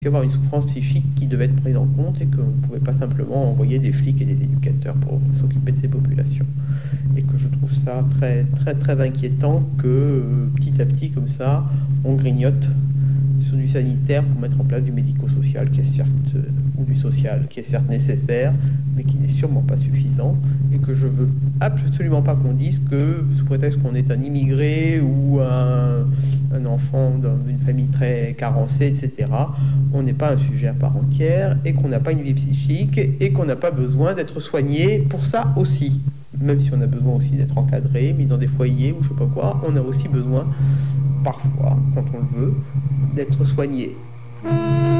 y avoir une souffrance psychique qui devait être prise en compte et qu'on ne pouvait pas simplement envoyer des flics et des éducateurs pour s'occuper de ces populations. Et que je trouve ça très, très, très inquiétant que petit à petit, comme ça, on grignote sur du sanitaire pour mettre en place du médico-social qui est certes, ou du social qui est certes nécessaire, mais qui n'est sûrement pas suffisant, et que je veux absolument pas qu'on dise que, sous prétexte qu'on est un immigré ou un enfant d'une famille très carencée, etc., on n'est pas un sujet à part entière, et qu'on n'a pas une vie psychique, et qu'on n'a pas besoin d'être soigné pour ça aussi. Même si on a besoin aussi d'être encadré, mis dans des foyers ou je sais pas quoi, on a aussi besoin, parfois, quand on le veut, d'être soigné.